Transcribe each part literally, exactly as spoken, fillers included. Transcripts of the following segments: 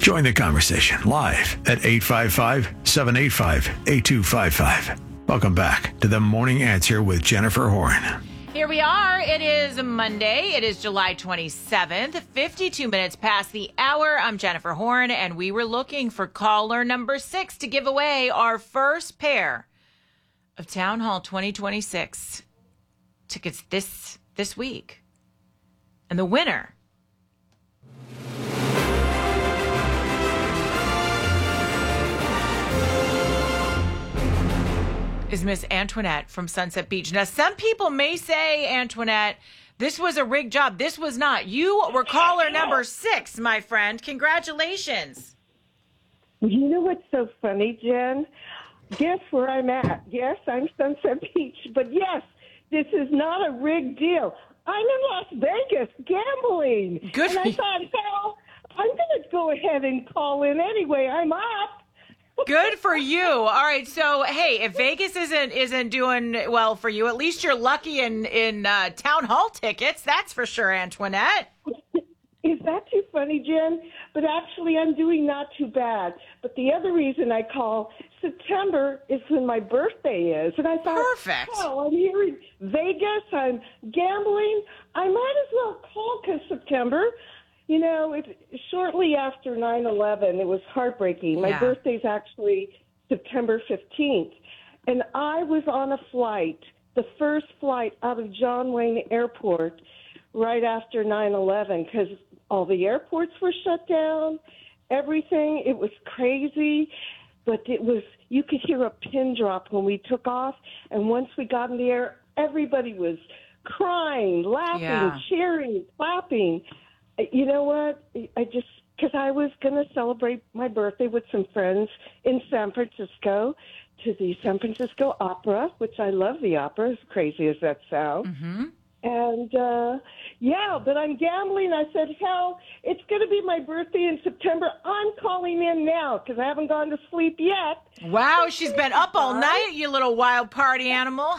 Join the conversation live at eight five five, seven eight five, eight two five five. Welcome back to The Morning Answer with Jennifer Horn. Here we are. It is Monday. It is July twenty-seventh, fifty-two minutes past the hour. I'm Jennifer Horn, and we were looking for caller number six to give away our first pair of Town Hall twenty twenty-six tickets this this week. And the winner is Miss Antoinette from Sunset Beach. Now, some people may say, Antoinette, this was a rigged job. This was not. You were caller number six, my friend. Congratulations. You know what's so funny, Jen? Guess where I'm at. Yes, I'm Sunset Beach, but yes, this is not a rigged deal. I'm in Las Vegas gambling. Good and for I you. thought, hell, I'm going to go ahead and call in anyway. I'm up. Good for you. All right. So, hey, if Vegas isn't isn't doing well for you, at least you're lucky in in uh, town hall tickets. That's for sure, Antoinette. Is that too funny, Jen? But actually, I'm doing not too bad. But the other reason I call, September is when my birthday is. And I thought, Perfect. oh, I'm here in Vegas. I'm gambling. I might as well call because September, you know, it, shortly after nine eleven, it was heartbreaking. My Yeah. birthday's actually September fifteenth. And I was on a flight, the first flight out of John Wayne Airport right after nine eleven because all the airports were shut down, everything. It was crazy, but it was, you could hear a pin drop when we took off. And once we got in the air, everybody was crying, laughing, Yeah. cheering, clapping. You know what? I just, because I was going to celebrate my birthday with some friends in San Francisco to the San Francisco Opera, which I love the opera, as crazy as that sounds. Mm-hmm. And, uh, yeah, but I'm gambling. I said, hell, it's going to be my birthday in September. I'm calling in now because I haven't gone to sleep yet. Wow, she's been up all night, you little wild party animal.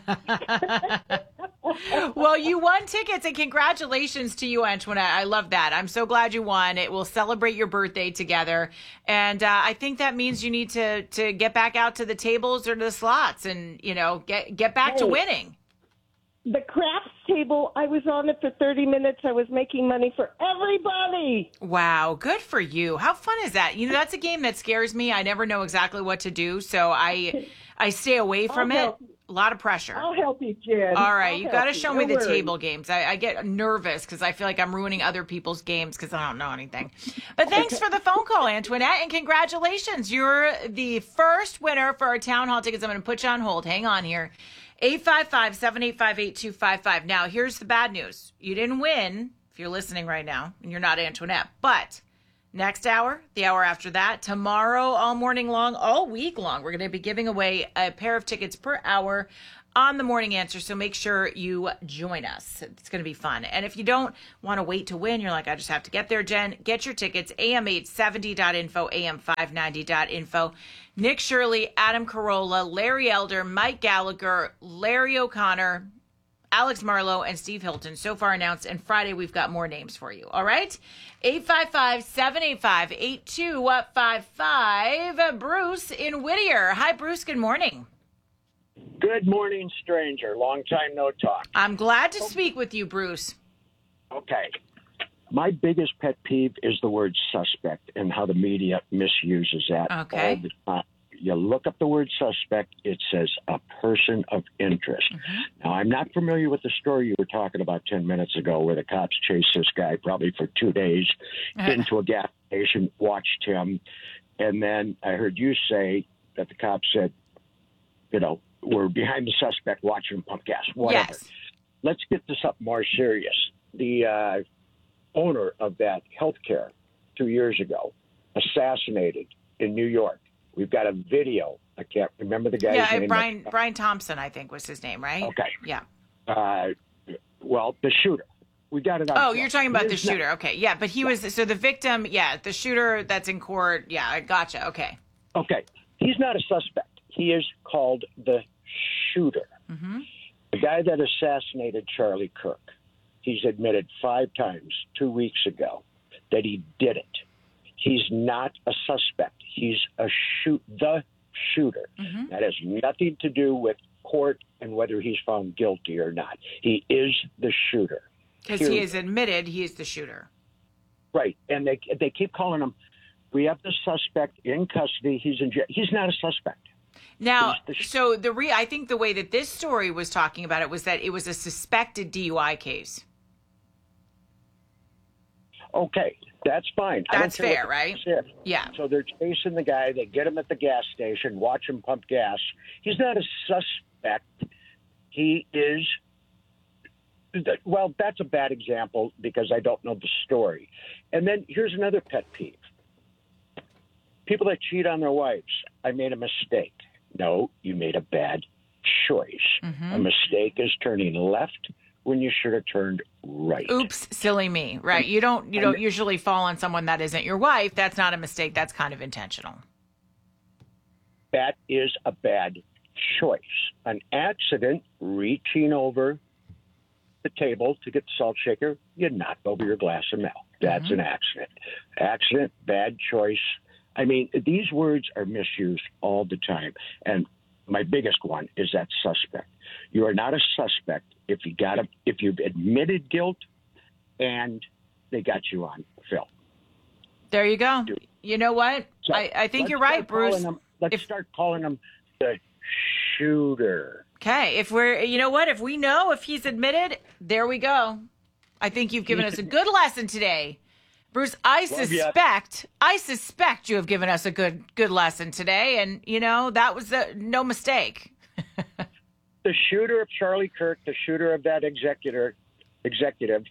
Well, you won tickets, and congratulations to you, Antoinette. I love that. I'm so glad you won. It will celebrate your birthday together. And uh, I think that means you need to to get back out to the tables or the slots and, you know, get, get back to Hey. winning. The craps table, I was on it for thirty minutes. I was making money for everybody. Wow, good for you. How fun is that? You know, that's a game that scares me. I never know exactly what to do, so I I stay away from I'll it. help. A lot of pressure. I'll help you, Jen. All right, I'll you help got to show me Don't the worry. table games. I, I get nervous because I feel like I'm ruining other people's games because I don't know anything. But thanks for the phone call, Antoinette, and congratulations. You're the first winner for our town hall tickets. I'm going to put you on hold. Hang on here. eight five five, seven eight five, eight two five five. Now, here's the bad news. You didn't win, if you're listening right now, and you're not Antoinette. But next hour, the hour after that, tomorrow, all morning long, all week long, we're going to be giving away a pair of tickets per hour on The Morning Answer. So make sure you join us. It's going to be fun. And if you don't want to wait to win, you're like, I just have to get there, Jen, get your tickets, A M eight seventy dot info, A M five ninety dot info. Nick Shirley, Adam Carolla, Larry Elder, Mike Gallagher, Larry O'Connor, Alex Marlowe, and Steve Hilton so far announced. And Friday, we've got more names for you. All right? eight five five, seven eight five, eight two five five. Bruce in Whittier. Hi, Bruce. Good morning. Good morning, stranger. Long time no talk. I'm glad to speak with you, Bruce. Okay. My biggest pet peeve is the word suspect and how the media misuses that Okay. all the time. You look up the word suspect, it says a person of interest. Mm-hmm. Now, I'm not familiar with the story you were talking about ten minutes ago where the cops chased this guy probably for two days Uh-huh. into a gas station, watched him, and then I heard you say that the cops said, you know, we're behind the suspect watching him pump gas, whatever. Yes. Let's get this up more serious. The uh, owner of that healthcare two years ago assassinated in New York. We've got a video. I can't remember the guy's Yeah, name. Brian Brian Thompson, I think, was his name, right? Okay. Yeah. Uh, well, the shooter. We got it on. Oh, film. you're talking about He the is not- shooter. Okay. Yeah, but he was, so the victim, yeah, the shooter that's in court. Yeah, I gotcha. Okay. Okay. He's not a suspect. He is called the shooter. Mm-hmm. The guy that assassinated Charlie Kirk. He's admitted five times two weeks ago that he did it. He's not a suspect. He's a shoot the shooter. Mm-hmm. That has nothing to do with court and whether he's found guilty or not. He is the shooter. Because he has admitted he is the shooter. Right. And they they keep calling him, we have the suspect in custody. He's in jail. He's not a suspect. Now, the sh- so the re- I think the way that this story was talking about it was that it was a suspected D U I case. Okay, that's fine. That's fair, right? Yeah. So they're chasing the guy. They get him at the gas station, watch him pump gas. He's not a suspect. He is, well, that's a bad example because I don't know the story. And then here's another pet peeve. People that cheat on their wives. I made a mistake. No, you made a bad choice. Mm-hmm. A mistake is turning left when you should have turned right. Oops, silly me. Right. You don't you don't usually fall on someone that isn't your wife. That's not a mistake. That's kind of intentional. That is a bad choice. An accident, reaching over the table to get the salt shaker, you knock over your glass of milk. That's mm-hmm. an accident. Accident, bad choice. I mean, these words are misused all the time. And my biggest one is that suspect. You are not a suspect if you got a, if you've admitted guilt and they got you on film. There you go. You know what? So I, I think you're right, Bruce. Them, let's if, start calling him the shooter. Okay. If we're, you know what? If we know if he's admitted, there we go. I think you've given us a good lesson today. Bruce, I suspect, I suspect you have given us a good, good lesson today, and you know that was a, no mistake. The shooter of Charlie Kirk, the shooter of that executor, executive,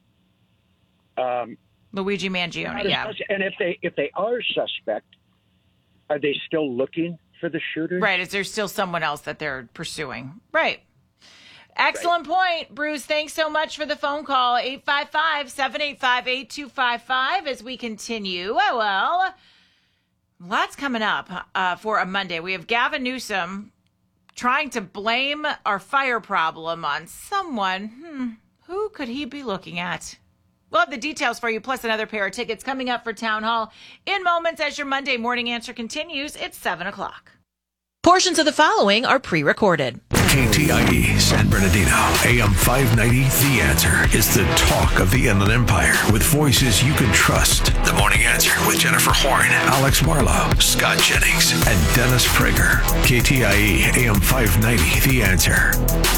um, Luigi Mangione. Yeah, and if they if they are suspect, are they still looking for the shooter? Right. Is there still someone else that they're pursuing? Right. Excellent right. point, Bruce. Thanks so much for the phone call. eight five five, seven eight five, eight two five five as we continue. Oh, well, lots coming up uh, for a Monday. We have Gavin Newsom trying to blame our fire problem on someone. Hmm, who could he be looking at? We'll have the details for you, plus another pair of tickets coming up for Town Hall in moments as your Monday morning answer continues. It's seven o'clock. Portions of the following are pre-recorded. K T I E San Bernardino, A M five ninety, The Answer is the talk of the Inland Empire with voices you can trust. The Morning Answer with Jennifer Horn, Alex Marlowe, Scott Jennings, and Dennis Prager. K T I E A M five ninety, The Answer.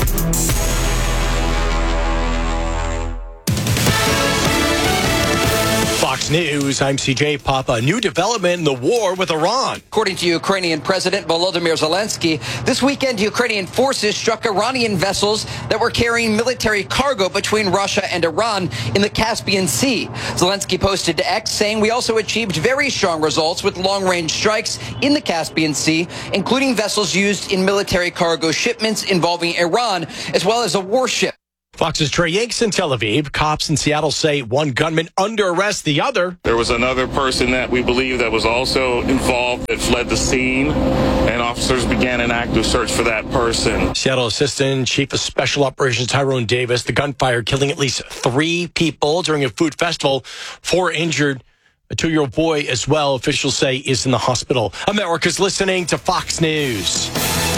Fox News, I'm C J Papa. New development in the war with Iran. According to Ukrainian President Volodymyr Zelensky, this weekend Ukrainian forces struck Iranian vessels that were carrying military cargo between Russia and Iran in the Caspian Sea. Zelensky posted to X saying, we also achieved very strong results with long-range strikes in the Caspian Sea, including vessels used in military cargo shipments involving Iran, as well as a warship. Fox's Trey Yanks in Tel Aviv. Cops in Seattle say one gunman under arrest, the other. There was another person that we believe that was also involved that fled the scene, and officers began an active search for that person. Seattle Assistant Chief of Special Operations Tyrone Davis. The gunfire killing at least three people during a food festival. Four injured. A two-year-old boy as well, officials say, is in the hospital. America's listening to Fox News.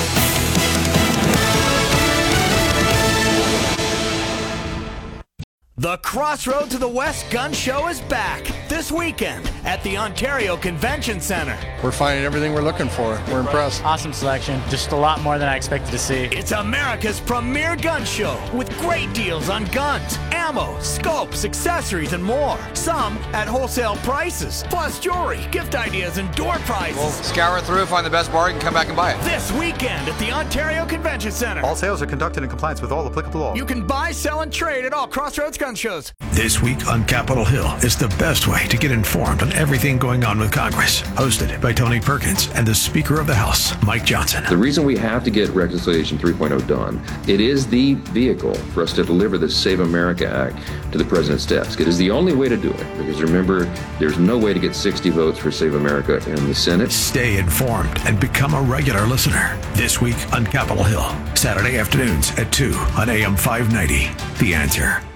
The Crossroad to the West Gun Show is back this weekend at the Ontario Convention Center. We're finding everything we're looking for. We're impressed. Awesome selection. Just a lot more than I expected to see. It's America's premier gun show with great deals on guns, ammo, scopes, accessories, and more. Some at wholesale prices, plus jewelry, gift ideas, and door prizes. We'll scour through, find the best bargain, come back and buy it. This weekend at the Ontario Convention Center. All sales are conducted in compliance with all applicable law. You can buy, sell, and trade at all Crossroads gun shows. This week on Capitol Hill is the best way to get informed on everything going on with Congress. Hosted by Tony Perkins and the Speaker of the House, Mike Johnson. The reason we have to get Reconciliation three point oh done, it is the vehicle for us to deliver the Save America Act to the President's desk. It is the only way to do it, because remember, there's no way to get sixty votes for Save America in the Senate. Stay informed and become a regular listener. This week on Capitol Hill, Saturday afternoons at two on A M five ninety. The Answer.